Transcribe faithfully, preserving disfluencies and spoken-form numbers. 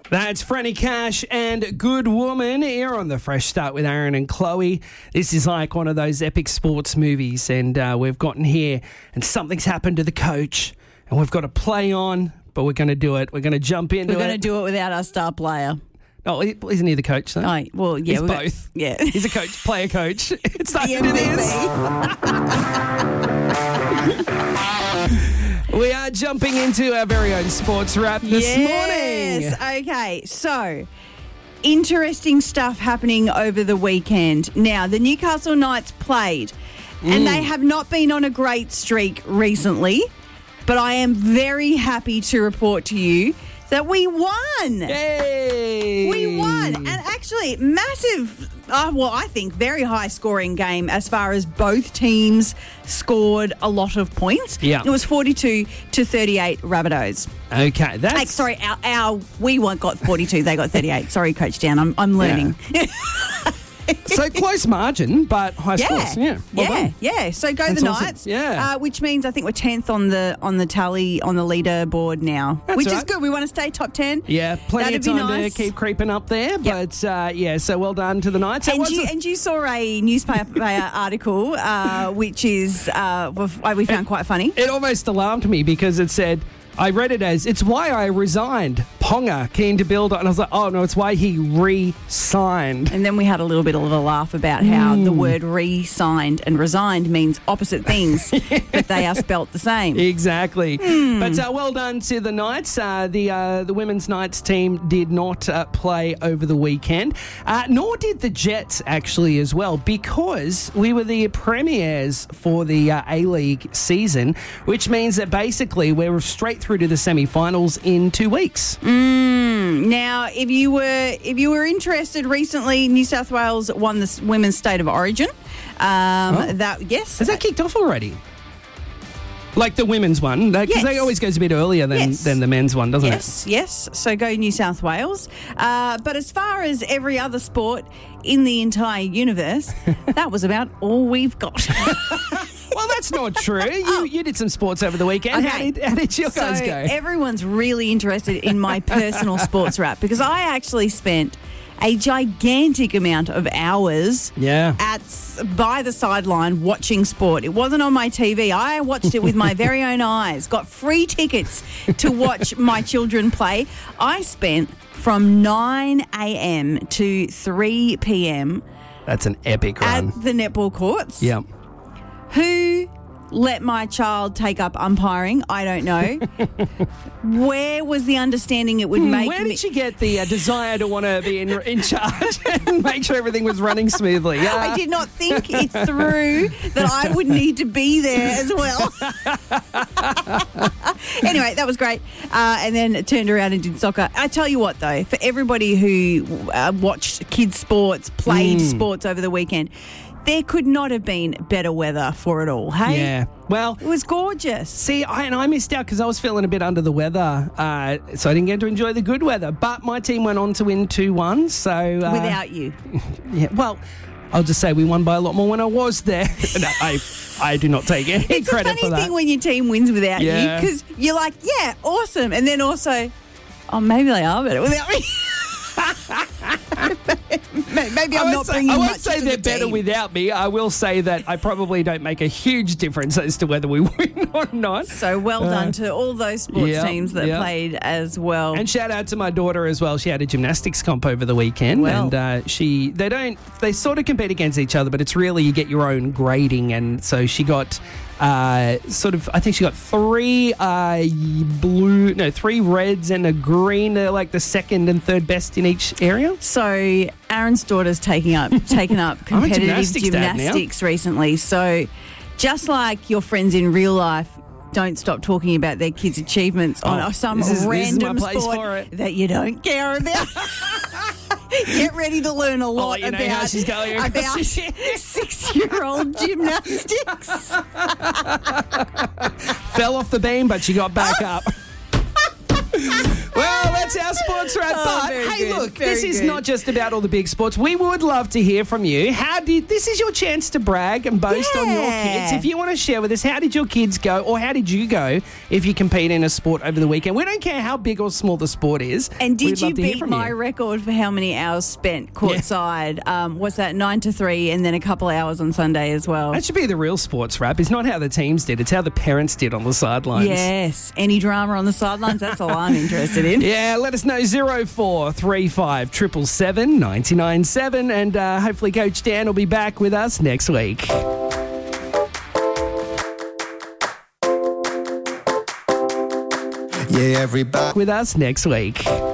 That's Franny Cash and Good Woman here on The Fresh Start with Aaron and Chloe. This is like one of those epic sports movies, and uh, we've gotten here and something's happened to the coach and we've got to play on, but we're going to do it. We're going to jump into We're it. going to do it without our star player. Oh, isn't he the coach, though? Oh, well, yeah. He's we're both. Gonna, yeah. He's a coach, player coach. It's not The who it is. We are jumping into our very own sports wrap this yes. morning. Okay, so interesting stuff happening over the weekend. Now, the Newcastle Knights played, mm. and they have not been on a great streak recently, but I am very happy to report to you that we won. Yay! We won. And actually, massive, uh, well, I think very high scoring game as far as both teams scored a lot of points. Yeah. It was forty-two to thirty-eight Rabbitohs. Okay, that's... Like, sorry, our, our we won't got forty-two, they got thirty-eight. Sorry, Coach Dan, I'm, I'm learning. Yeah. So close margin, but high Yeah, scores. Yeah, well yeah, done. yeah. So go That's the awesome. Knights. Yeah. uh, which means I think we're tenth on the on the tally on the leaderboard now, That's which is right. good. We want to stay top ten. Yeah, plenty That'd of be time nice. to keep creeping up there. Yep. But, uh, yeah, so well done to the Knights. So And what's you, the- and you saw a newspaper article, uh, which is uh, we found quite funny. It almost alarmed me because it said, I read it as, it's why I resigned. Ponga, keen to build on. And I was like, oh, no, it's why he re-signed. And then we had a little bit of a laugh about how Mm. the word re-signed and resigned means opposite things, but they are spelt the same. Exactly. Hmm. But uh, well done to the Knights. Uh, the uh, the women's Knights team did not uh, play over the weekend, uh, nor did the Jets actually as well, because we were the premiers for the uh, A-League season, which means that basically we're straight through to the semi-finals in two weeks. Mm. Now, if you were if you were interested recently, New South Wales won the Women's State of Origin. Um, Oh. That yes, Has that kicked off already? Like the women's one, because Yes. they always goes a bit earlier than, Yes. than the men's one, doesn't Yes, yes. So go New South Wales. Uh, but as far as every other sport in the entire universe, that was about all we've got. it? Well, that's not true. You you did some sports over the weekend. How Okay. did, how did your So guys go? everyone's really interested in my personal sports wrap because I actually spent a gigantic amount of hours Yeah. at by the sideline watching sport. It wasn't on my T V. I watched it with my very own eyes. Got free tickets to watch my children play. I spent from nine a.m. to three p.m. That's an epic run. at the netball courts. Yeah. Who let my child take up umpiring? I don't know. Where was the understanding it would make Where me... did she get the uh, desire to want to be in, in charge and make sure everything was running smoothly? Uh, I did not think it through that I would need to be there as well. Anyway, that was great. Uh, and then turned around and did soccer. I tell you what, though, for everybody who uh, watched kids' sports, played Mm. sports over the weekend, there could not have been better weather for it all, hey? Yeah. Well, It was gorgeous. see, I, and I missed out because I was feeling a bit under the weather, uh, so I didn't get to enjoy the good weather. But my team went on to win two one, so... Uh, Without you. Yeah, well, I'll just say we won by a lot more when I was there. No, I, I do not take any It's a credit funny for that. thing when your team wins without Yeah. you because you're like, yeah, awesome. And then also, oh, maybe they are better without me. Maybe I I'm won't not say, bringing I won't much say to they're the better team. without me. I will say that I probably don't make a huge difference as to whether we win or not. So well done to all those sports yeah, teams that yeah. played as well. And shout out to my daughter as well. She had a gymnastics comp over the weekend, Well. and uh, she they don't they sort of compete against each other, but it's really you get your own grading, and so she got. Uh, sort of, I think she got three uh, blue, no, three reds and a green. They're like the second and third best in each area. So Aaron's daughter's taking up taken up I'm a competitive gymnastics dad now. gymnastics recently. So just like your friends in real life don't stop talking about their kids' achievements on Oh, some this is- this is my random place sport for it. that you don't care about. Get ready to learn a lot let you know about, how she's going across about this year. six-year-old gymnastics. Fell off the beam, but she got back up. Well, that's our sports That's right. Oh, but very hey, good, look, very this is good. not just about all the big sports. We would love to hear from you. How did this is your chance to brag and boast on your Yeah. kids. If you want to share with us, how did your kids go, or how did you go if you compete in a sport over the weekend? We don't care how big or small the sport is. And did We'd you love to hear beat from my you. record for how many hours spent courtside? Um, was that nine to three and then a couple of hours on Sunday as well? That should be the real sports wrap. It's not how the teams did, it's how the parents did on the sidelines. Yes. Any drama on the sidelines? That's all I'm interested in. Yeah, let us know zero four three five triple seven ninety nine seven, and uh, hopefully Coach Dan will be back with us next week. Yeah, everybody. With us next week.